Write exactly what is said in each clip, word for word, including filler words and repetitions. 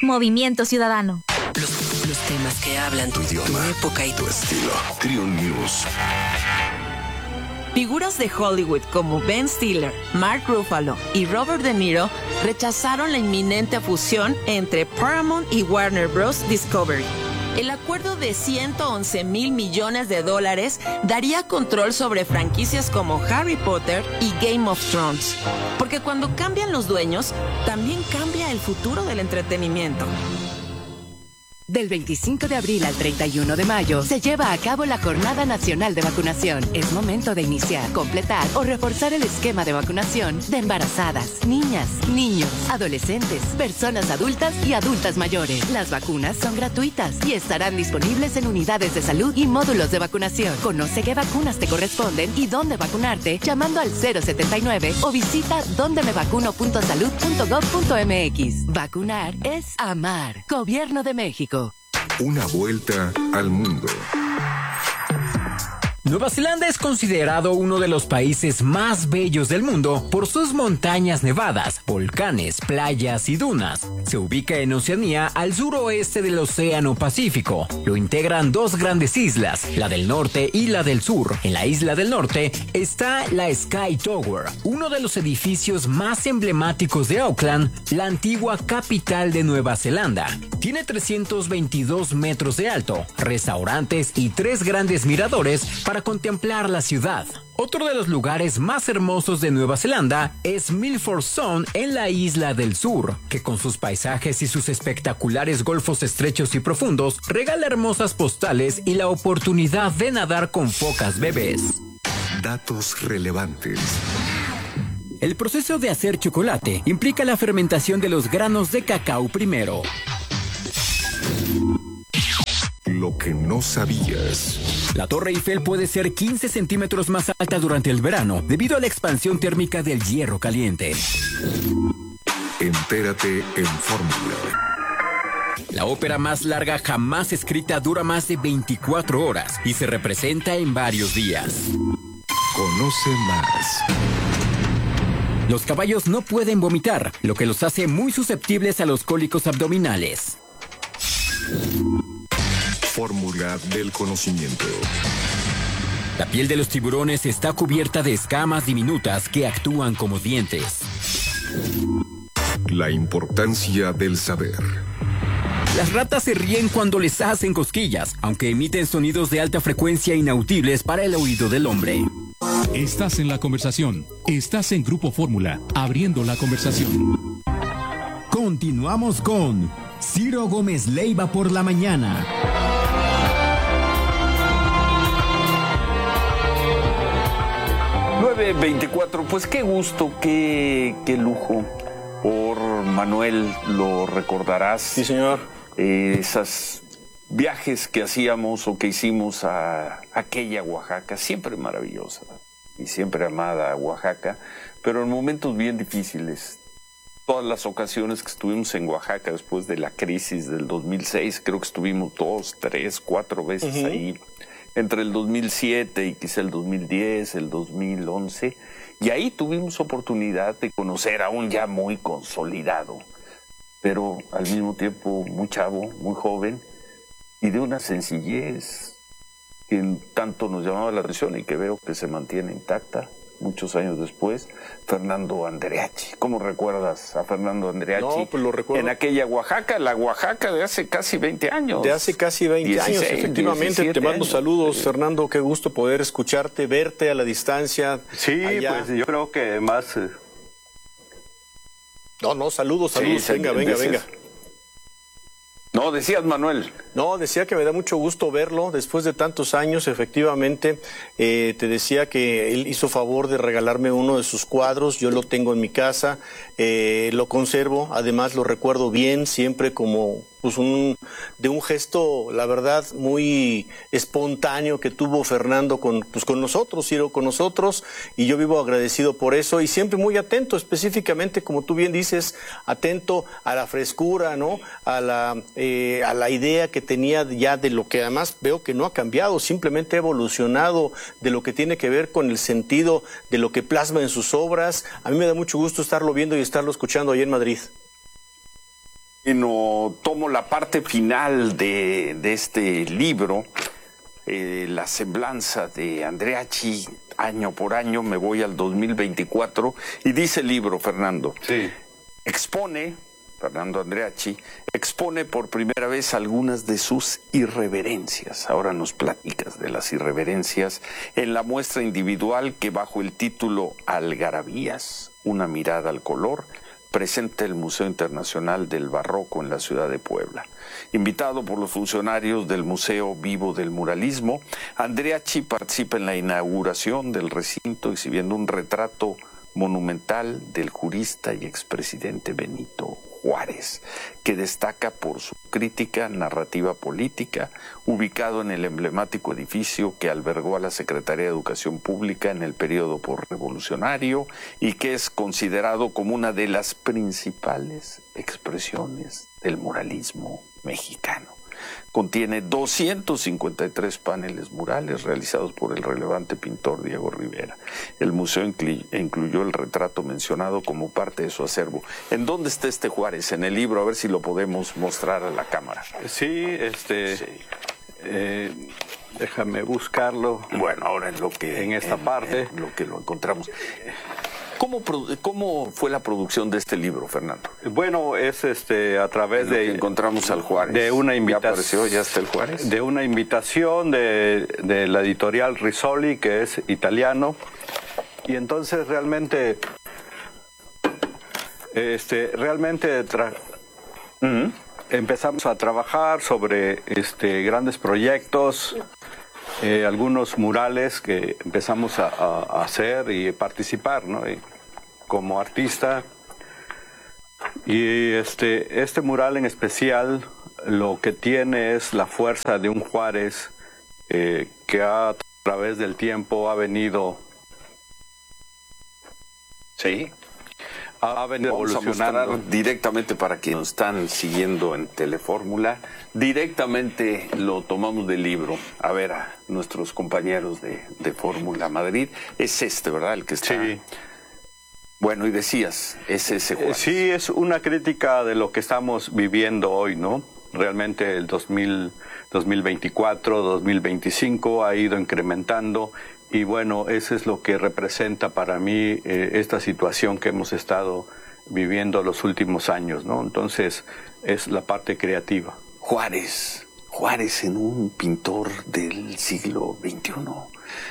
Movimiento Ciudadano. Los, los temas que hablan tu idioma, tu época y tu estilo. Trio News. Figuras de Hollywood como Ben Stiller, Mark Ruffalo y Robert De Niro rechazaron la inminente fusión entre Paramount y Warner Bros. Discovery. El acuerdo de ciento once mil millones de dólares daría control sobre franquicias como Harry Potter y Game of Thrones. Porque cuando cambian los dueños, también cambia el futuro del entretenimiento. Del veinticinco de abril al treinta y uno de mayo se lleva a cabo la Jornada Nacional de Vacunación. Es momento de iniciar, completar o reforzar el esquema de vacunación de embarazadas, niñas, niños, adolescentes, personas adultas y adultas mayores. Las vacunas son gratuitas y estarán disponibles en unidades de salud y módulos de vacunación. Conoce qué vacunas te corresponden y dónde vacunarte llamando al cero setenta y nueve o visita donde me vacuno punto salud punto gov punto mx. Vacunar es amar. Gobierno de México. Una vuelta al mundo. Nueva Zelanda es considerado uno de los países más bellos del mundo por sus montañas nevadas, volcanes, playas y dunas. Se ubica en Oceanía, al suroeste del Océano Pacífico. Lo integran dos grandes islas, la del norte y la del sur. En la isla del norte está la Sky Tower, uno de los edificios más emblemáticos de Auckland, la antigua capital de Nueva Zelanda. Tiene trescientos veintidós metros de alto, restaurantes y tres grandes miradores para contemplar la ciudad. Otro de los lugares más hermosos de Nueva Zelanda es Milford Sound en la isla del sur, que con sus paisajes y sus espectaculares golfos estrechos y profundos regala hermosas postales y la oportunidad de nadar con focas bebés. Datos relevantes. El proceso de hacer chocolate implica la fermentación de los granos de cacao primero. Lo que no sabías. La Torre Eiffel puede ser quince centímetros más alta durante el verano debido a la expansión térmica del hierro caliente. Entérate en Fórmula. La ópera más larga jamás escrita dura más de veinticuatro horas y se representa en varios días. Conoce más. Los caballos no pueden vomitar, lo que los hace muy susceptibles a los cólicos abdominales. Fórmula del conocimiento. La piel de los tiburones está cubierta de escamas diminutas que actúan como dientes. La importancia del saber. Las ratas se ríen cuando les hacen cosquillas, aunque emiten sonidos de alta frecuencia inaudibles para el oído del hombre. Estás en la conversación. Estás en Grupo Fórmula, abriendo la conversación. Continuamos con Ciro Gómez Leiva por la mañana. nueve veinticuatro, pues qué gusto, qué, qué lujo. Por Manuel, lo recordarás. Sí, señor. Eh, esos viajes que hacíamos o que hicimos a aquella Oaxaca, siempre maravillosa y siempre amada Oaxaca, pero en momentos bien difíciles. Todas las ocasiones que estuvimos en Oaxaca después de la crisis del dos mil seis, creo que estuvimos dos, tres, cuatro veces uh-huh. ahí, entre el dos mil siete y quizá el dos mil diez, el dos mil once, y ahí tuvimos oportunidad de conocer a un ya muy consolidado, pero al mismo tiempo muy chavo, muy joven, y de una sencillez que tanto nos llamaba la atención y que veo que se mantiene intacta muchos años después, Fernando Andreachi. ¿Cómo recuerdas a Fernando Andreachi? No, pues lo recuerdo. En aquella Oaxaca, la Oaxaca de hace casi veinte años. De hace casi veinte dieciséis, años, efectivamente. Te mando años. Saludos, Fernando, qué gusto poder escucharte, verte a la distancia. Sí, allá. Pues yo creo que más... Eh... No, no, saludos, saludos, sí, venga, venga, venga. No, decías, Manuel. No, decía que me da mucho gusto verlo después de tantos años, efectivamente. Eh, te decía que él hizo favor de regalarme uno de sus cuadros, yo lo tengo en mi casa, eh, lo conservo, además lo recuerdo bien, siempre como pues un de un gesto, la verdad, muy espontáneo que tuvo Fernando con, pues, con nosotros, Ciro, con nosotros, y yo vivo agradecido por eso, y siempre muy atento, específicamente, como tú bien dices, atento a la frescura, ¿no? A la, eh, a la idea que tenía ya de lo que además veo que no ha cambiado, simplemente ha evolucionado de lo que tiene que ver con el sentido de lo que plasma en sus obras. A mí me da mucho gusto estarlo viendo y estarlo escuchando ahí en Madrid. Bueno, tomo la parte final de, de este libro, eh, La semblanza de Andreacchi, año por año, me voy al dos mil veinticuatro, y dice el libro, Fernando, sí. expone, Fernando Andreacchi, expone por primera vez algunas de sus irreverencias. Ahora nos platicas de las irreverencias en la muestra individual que bajo el título Algarabías, una mirada al color, presenta el Museo Internacional del Barroco en la ciudad de Puebla. Invitado por los funcionarios del Museo Vivo del Muralismo, Andreacchi participa en la inauguración del recinto exhibiendo un retrato monumental del jurista y expresidente Benito Juárez, que destaca por su crítica narrativa política, ubicado en el emblemático edificio que albergó a la Secretaría de Educación Pública en el periodo posrevolucionario y que es considerado como una de las principales expresiones del muralismo mexicano. Contiene doscientos cincuenta y tres paneles murales realizados por el relevante pintor Diego Rivera. El museo incluyó el retrato mencionado como parte de su acervo. ¿En dónde está este Juárez? En el libro, a ver si lo podemos mostrar a la cámara. Sí, este... Sí. Eh, déjame buscarlo. Bueno, ahora en lo que... En esta en, parte. En lo que lo encontramos. ¿Cómo, ¿Cómo fue la producción de este libro, Fernando? Bueno, es este a través de... encontramos al Juárez. De una invitación... ¿Ya apareció? ¿Ya está el Juárez? De una invitación de, de la editorial Rizzoli, que es italiano. Y entonces realmente... Este, realmente... Tra... Uh-huh. Empezamos a trabajar sobre este grandes proyectos... Eh, algunos murales que empezamos a, a, a hacer y participar, ¿no? Y como artista. Y este, este mural en especial lo que tiene es la fuerza de un Juárez eh, que a través del tiempo ha venido... Sí. Ha venido Vamos evolucionando. a mostrar directamente para quienes nos están siguiendo en Telefórmula. Directamente lo tomamos del libro. A ver, a nuestros compañeros de, de Fórmula Madrid. Es este, ¿verdad? El que está. Sí. Bueno, y decías, es ese Juárez. Sí, es una crítica de lo que estamos viviendo hoy, ¿no? Realmente el dos mil, dos mil veinticuatro, dos mil veinticinco ha ido incrementando. Y bueno, eso es lo que representa para mí eh, esta situación que hemos estado viviendo los últimos años, ¿no? Entonces, es la parte creativa. Juárez, Juárez en un pintor del siglo veintiuno.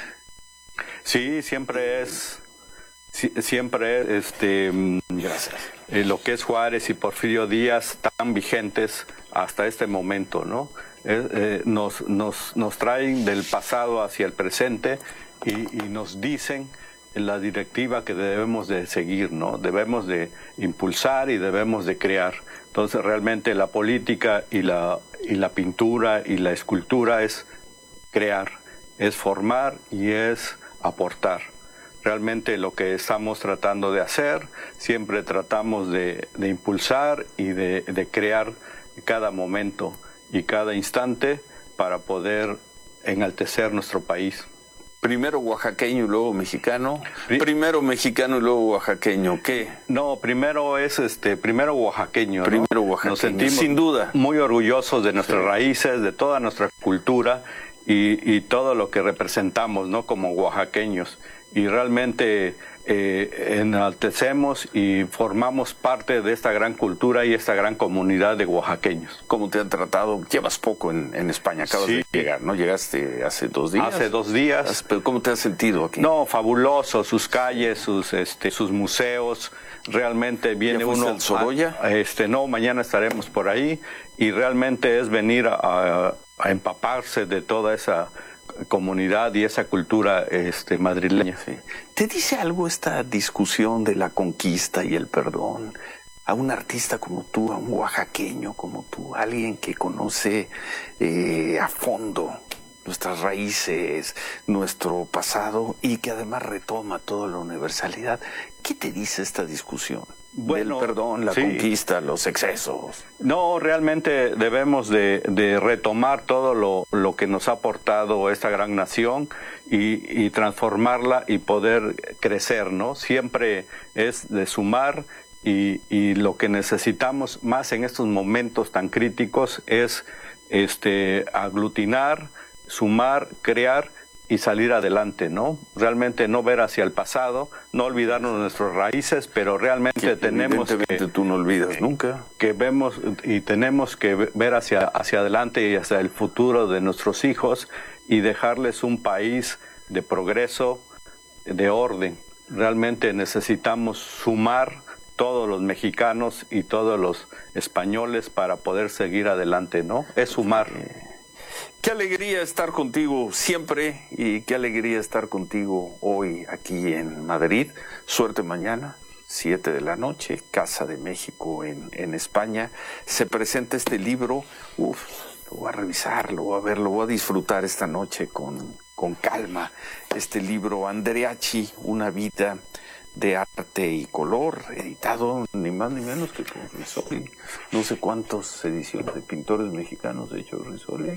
Sí, siempre es, sí, siempre este, gracias. Eh, lo que es Juárez y Porfirio Díaz tan vigentes hasta este momento, ¿no? Eh, eh, nos, nos, nos traen del pasado hacia el presente y, y nos dicen la directiva que debemos de seguir, ¿no? Debemos de impulsar y debemos de crear. Entonces realmente la política y la, y la pintura y la escultura es crear, es formar y es aportar. Realmente lo que estamos tratando de hacer, siempre tratamos de, de impulsar y de, de crear cada momento y cada instante para poder enaltecer nuestro país. Primero oaxaqueño y luego mexicano. Primero mexicano y luego oaxaqueño. ¿Qué? No, primero es este, primero oaxaqueño. Primero ¿no? oaxaqueño. Nos sentimos sin duda muy orgullosos de nuestras sí. raíces, de toda nuestra cultura y, y todo lo que representamos, ¿no? Como oaxaqueños. Y realmente eh, enaltecemos y formamos parte de esta gran cultura y esta gran comunidad de oaxaqueños. ¿Cómo te han tratado? Llevas poco en, en España, acabas sí. de llegar, ¿no? Llegaste hace dos días. Hace dos días. ¿Pero cómo te has sentido aquí? No, fabuloso, sus calles, sus este, sus museos, realmente viene ¿Ya fuiste uno... al Sorolla? A, este, no, mañana estaremos por ahí y realmente es venir a, a, a empaparse de toda esa comunidad y esa cultura este, madrileña. Sí. ¿Te dice algo esta discusión de la conquista y el perdón? A un artista como tú, a un oaxaqueño como tú, alguien que conoce eh, a fondo nuestras raíces, nuestro pasado y que además retoma toda la universalidad. ¿Qué te dice esta discusión? Bueno, del perdón, la sí. conquista, los excesos. No, realmente debemos de, de retomar todo lo, lo que nos ha aportado esta gran nación y, y transformarla y poder crecer, ¿no? Siempre es de sumar y, y lo que necesitamos más en estos momentos tan críticos es este, aglutinar, sumar, crear y salir adelante, ¿no? Realmente no ver hacia el pasado, no olvidarnos de nuestras raíces, pero realmente que tenemos que... tú no olvidas nunca. Que vemos y tenemos que ver hacia, hacia adelante y hacia el futuro de nuestros hijos y dejarles un país de progreso, de orden. Realmente necesitamos sumar todos los mexicanos y todos los españoles para poder seguir adelante, ¿no? Es sumar. Qué alegría estar contigo siempre y qué alegría estar contigo hoy aquí en Madrid. Suerte mañana, siete de la noche, Casa de México en, en España. Se presenta este libro. Uf, lo voy a revisar, lo voy a ver, lo voy a disfrutar esta noche con, con calma. Este libro, Andreacchi, una vida de arte y color, editado ni más ni menos que por Risoli. No sé cuántas ediciones de pintores mexicanos ha hecho Risoli.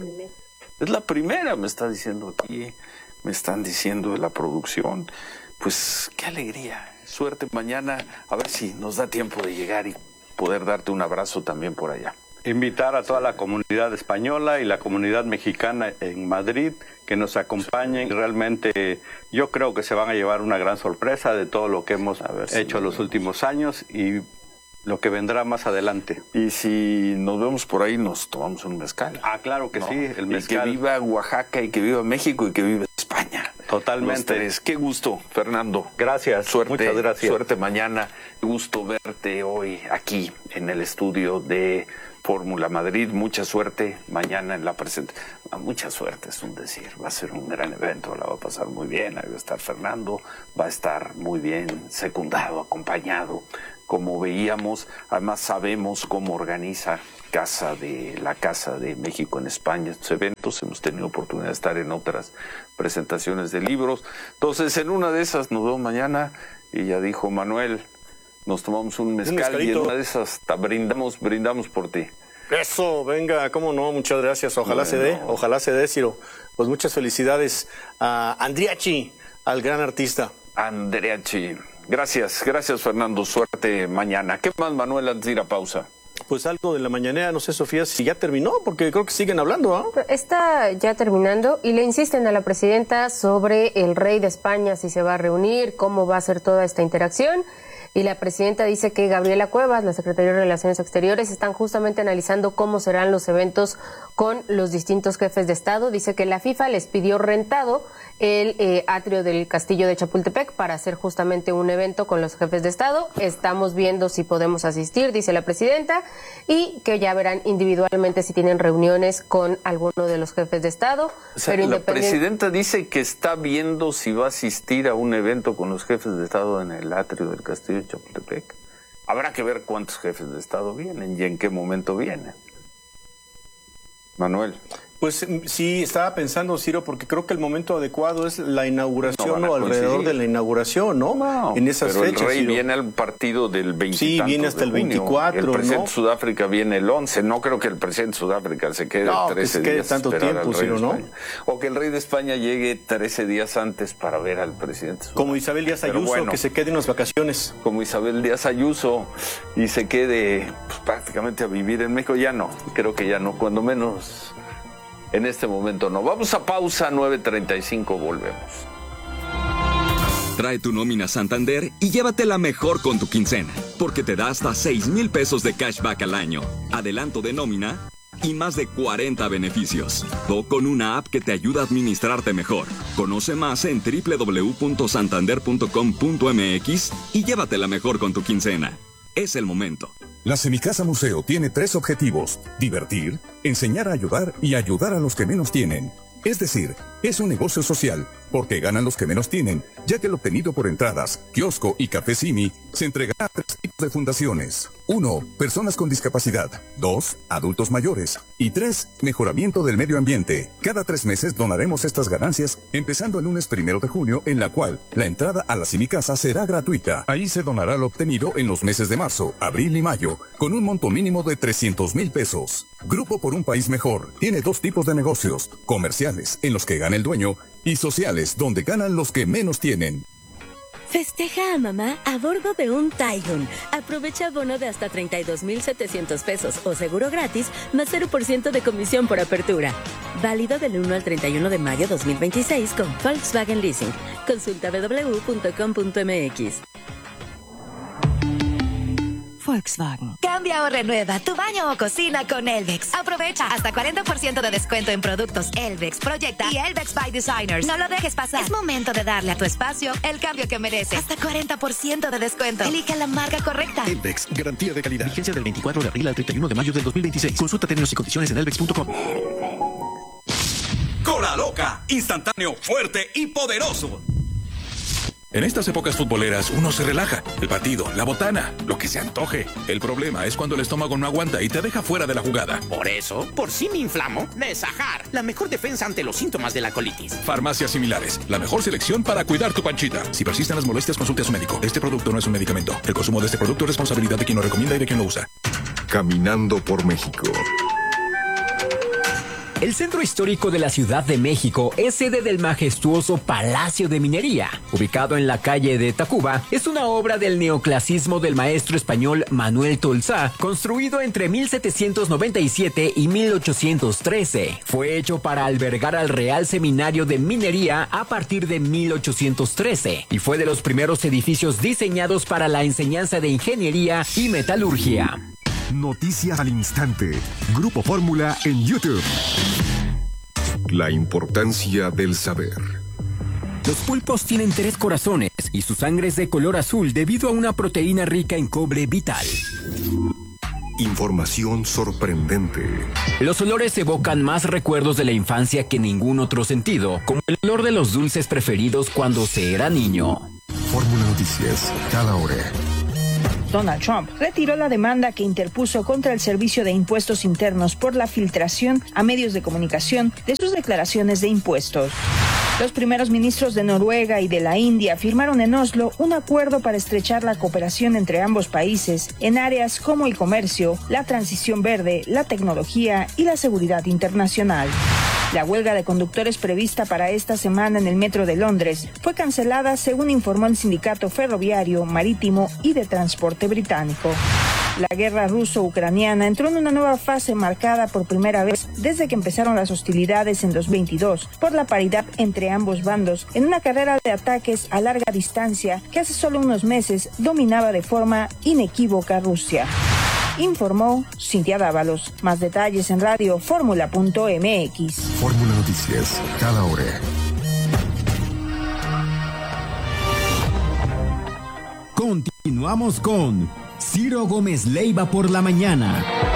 Es la primera, me está diciendo aquí, me están diciendo de la producción. Pues qué alegría, suerte mañana, a ver si nos da tiempo de llegar y poder darte un abrazo también por allá. Invitar a toda la comunidad española y la comunidad mexicana en Madrid que nos acompañen. Realmente yo creo que se van a llevar una gran sorpresa de todo lo que hemos hecho en los últimos años y lo que vendrá más adelante. Y si nos vemos por ahí, nos tomamos un mezcal. Ah, claro que no, sí, el mezcal. Y que viva Oaxaca y que viva México y que viva España. Totalmente. Qué gusto, Fernando. Gracias. Suerte, muchas gracias. Suerte mañana. Qué gusto verte hoy aquí en el estudio de Fórmula Madrid. Mucha suerte mañana en la presentación. Mucha suerte es un decir. Va a ser un gran evento, la va a pasar muy bien. Ahí va a estar Fernando, va a estar muy bien secundado, acompañado. Como veíamos, además sabemos cómo organiza Casa de la Casa de México en España estos eventos. Hemos tenido oportunidad de estar en otras presentaciones de libros. Entonces, en una de esas nos vemos mañana y ya dijo Manuel, nos tomamos un mezcal un y en una de esas hasta brindamos, brindamos por ti. Eso, venga, cómo no, muchas gracias. Ojalá bueno. se dé, ojalá se dé, Ciro. Pues muchas felicidades a Andreacchi, al gran artista. Andreacchi. Gracias, gracias Fernando, suerte mañana. ¿Qué más, Manuel, antes de ir a pausa? Pues algo de la mañanera, no sé, Sofía, si ya terminó, porque creo que siguen hablando, ¿eh? Está ya terminando y le insisten a la presidenta sobre el rey de España, si se va a reunir, cómo va a ser toda esta interacción. Y la presidenta dice que Gabriela Cuevas, la secretaria de Relaciones Exteriores, están justamente analizando cómo serán los eventos con los distintos jefes de Estado. Dice que la FIFA les pidió rentado el eh, atrio del Castillo de Chapultepec para hacer justamente un evento con los jefes de Estado. Estamos viendo si podemos asistir, dice la presidenta, y que ya verán individualmente si tienen reuniones con alguno de los jefes de Estado. O sea, pero la independent... presidenta dice que está viendo si va a asistir a un evento con los jefes de Estado en el atrio del Castillo de Chapultepec. Habrá que ver cuántos jefes de Estado vienen y en qué momento vienen. Manuel. Pues sí, estaba pensando, Ciro, porque creo que el momento adecuado es la inauguración no o alrededor de la inauguración, ¿no? no en esas pero fechas. el rey Ciro. viene al partido del veinte. Sí, viene hasta el veinticuatro, El presidente ¿no? de Sudáfrica viene el once. No creo que el presidente de Sudáfrica se quede no, trece que se quede días tanto tiempo, Ciro, ¿no? O que el rey de España llegue trece días antes para ver al presidente. Como Isabel Díaz Ayuso, bueno, que se quede en las vacaciones. Como Isabel Díaz Ayuso y se quede pues, prácticamente a vivir en México. Ya no, creo que ya no, cuando menos... En este momento no. Vamos a pausa, nueve treinta y cinco, volvemos. Trae tu nómina Santander y llévatela mejor con tu quincena, porque te da hasta seis mil pesos de cashback al año, adelanto de nómina y más de cuarenta beneficios. Todo con una app que te ayuda a administrarte mejor. Conoce más en doble u doble u doble u punto santander punto com punto m x y llévatela mejor con tu quincena. Es el momento. La Semicasa Museo tiene tres objetivos: divertir, enseñar a ayudar y ayudar a los que menos tienen. Es decir, es un negocio social, porque ganan los que menos tienen, ya que lo obtenido por entradas, kiosco y café Simi se entregará a tres tipos de fundaciones. Uno, personas con discapacidad. Dos, adultos mayores. Y tres, mejoramiento del medio ambiente. Cada tres meses donaremos estas ganancias, empezando el lunes primero de junio, en la cual la entrada a la Semicasa será gratuita. Ahí se donará lo obtenido en los meses de marzo, abril y mayo, con un monto mínimo de trescientos mil pesos. Grupo por un País Mejor tiene dos tipos de negocios: comerciales, en los que gana el dueño, y sociales, donde ganan los que menos tienen. Festeja a mamá a bordo de un Taigun. Aprovecha bono de hasta treinta y dos mil setecientos pesos o seguro gratis más cero por ciento de comisión por apertura. Válido del uno al treinta y uno de mayo dos mil veintiséis con Volkswagen Leasing. Consulta doble u doble u doble u punto com punto m x. Volkswagen. Cambia o renueva tu baño o cocina con Elvex. Aprovecha hasta cuarenta por ciento de descuento en productos Elvex, Proyecta y Elvex by Designers. No lo dejes pasar. Es momento de darle a tu espacio el cambio que merece. Hasta cuarenta por ciento de descuento. Elige la marca correcta. Elvex, garantía de calidad. Vigencia del veinticuatro de abril al treinta y uno de mayo del dos mil veintiséis. Consulta términos y condiciones en elvex punto com. Cola Loca, instantáneo, fuerte y poderoso. En estas épocas futboleras uno se relaja. El partido, la botana, lo que se antoje. El problema es cuando el estómago no aguanta y te deja fuera de la jugada. Por eso, por si me inflamo, Nesajar, la mejor defensa ante los síntomas de la colitis. Farmacias similares, la mejor selección para cuidar tu panchita. Si persisten las molestias, consulte a su médico. Este producto no es un medicamento. El consumo de este producto es responsabilidad de quien lo recomienda y de quien lo usa. Caminando por México. El centro histórico de la Ciudad de México es sede del majestuoso Palacio de Minería. Ubicado en la calle de Tacuba, es una obra del neoclasismo del maestro español Manuel Tolsá, construido entre mil setecientos noventa y siete y mil ochocientos trece. Fue hecho para albergar al Real Seminario de Minería a partir de mil ochocientos trece y fue de los primeros edificios diseñados para la enseñanza de ingeniería y metalurgia. Noticias al instante. Grupo Fórmula en YouTube. La importancia del saber. Los pulpos tienen tres corazones y su sangre es de color azul debido a una proteína rica en cobre vital. Información sorprendente. Los olores evocan más recuerdos de la infancia que ningún otro sentido, como el olor de los dulces preferidos cuando se era niño. Fórmula Noticias, cada hora. Donald Trump retiró la demanda que interpuso contra el Servicio de Impuestos Internos por la filtración a medios de comunicación de sus declaraciones de impuestos. Los primeros ministros de Noruega y de la India firmaron en Oslo un acuerdo para estrechar la cooperación entre ambos países en áreas como el comercio, la transición verde, la tecnología y la seguridad internacional. La huelga de conductores prevista para esta semana en el metro de Londres fue cancelada, según informó el Sindicato Ferroviario, Marítimo y de Transporte británico. La guerra ruso-ucraniana entró en una nueva fase marcada por primera vez desde que empezaron las hostilidades en dos mil veintidós por la paridad entre ambos bandos en una carrera de ataques a larga distancia que hace solo unos meses dominaba de forma inequívoca Rusia. Informó Cintia Dávalos. Más detalles en radio fórmula punto m x. Fórmula Noticias, cada hora. Continuamos con Ciro Gómez Leiva por la mañana.